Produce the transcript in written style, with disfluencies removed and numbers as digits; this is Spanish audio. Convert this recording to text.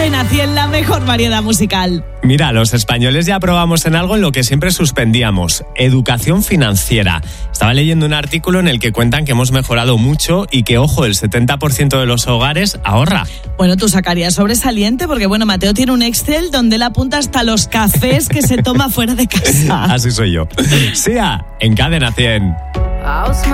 Cadena 100, la mejor variedad musical. Mira, los españoles ya probamos en algo en lo que siempre suspendíamos: educación financiera. Estaba leyendo un artículo en el que cuentan que hemos mejorado mucho y que, ojo, el 70% de los hogares ahorra. Bueno, tú sacarías sobresaliente porque, bueno, Mateo tiene un Excel donde él apunta hasta los cafés que se toma fuera de casa. Así soy yo. Sia, en Cadena 100.